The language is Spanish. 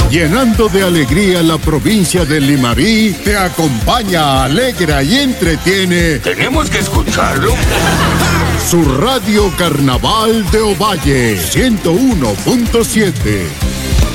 Llenando de alegría la provincia de Limarí, te acompaña, alegra y entretiene. Tenemos que escucharlo. Su radio Carnaval de Ovalle 101.7.